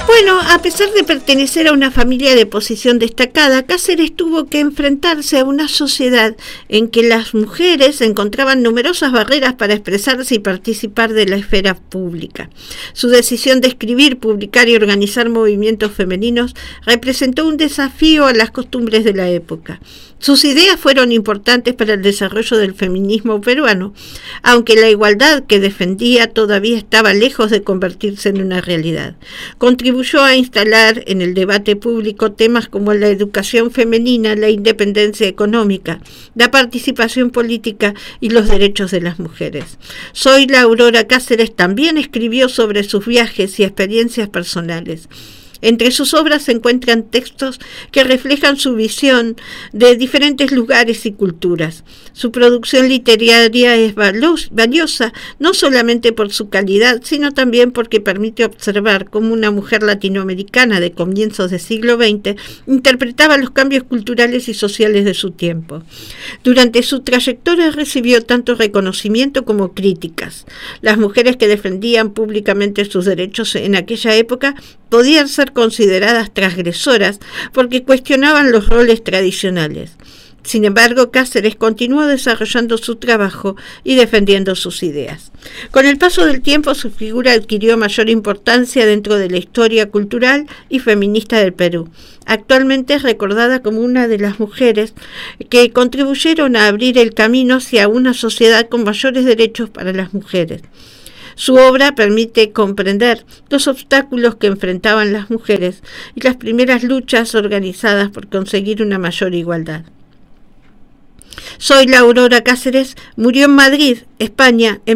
Bueno, a pesar de pertenecer a una familia de posición destacada, Cáceres tuvo que enfrentarse a una sociedad en que las mujeres encontraban numerosas barreras para expresarse y participar de la esfera pública. Su decisión de escribir, publicar y organizar movimientos femeninos representó un desafío a las costumbres de la época. Sus ideas fueron importantes para el desarrollo del feminismo peruano, aunque la igualdad que defendía todavía estaba lejos de convertirse en una realidad. Contribuyó a instalar en el debate público temas como la educación femenina, la independencia económica, la participación política y los derechos de las mujeres. Zoila Aurora Cáceres también escribió sobre sus viajes y experiencias personales. Entre sus obras se encuentran textos que reflejan su visión de diferentes lugares y culturas. Su producción literaria es valiosa no solamente por su calidad, sino también porque permite observar cómo una mujer latinoamericana de comienzos del siglo XX interpretaba los cambios culturales y sociales de su tiempo. Durante su trayectoria recibió tanto reconocimiento como críticas. Las mujeres que defendían públicamente sus derechos en aquella época podían ser consideradas transgresoras porque cuestionaban los roles tradicionales. Sin embargo, Cáceres continuó desarrollando su trabajo y defendiendo sus ideas. Con el paso del tiempo, su figura adquirió mayor importancia dentro de la historia cultural y feminista del Perú. Actualmente es recordada como una de las mujeres que contribuyeron a abrir el camino hacia una sociedad con mayores derechos para las mujeres. Su obra permite comprender los obstáculos que enfrentaban las mujeres y las primeras luchas organizadas por conseguir una mayor igualdad. Zoila Aurora Cáceres murió en Madrid, España, en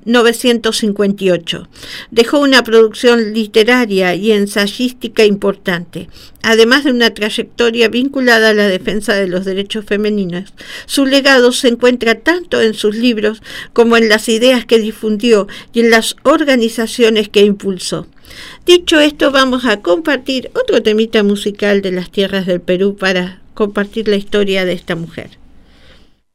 1958. Dejó una producción literaria y ensayística importante. Además de una trayectoria vinculada a la defensa de los derechos femeninos, su legado se encuentra tanto en sus libros como en las ideas que difundió y en las organizaciones que impulsó. Dicho esto, vamos a compartir otro temita musical de las tierras del Perú para compartir la historia de esta mujer.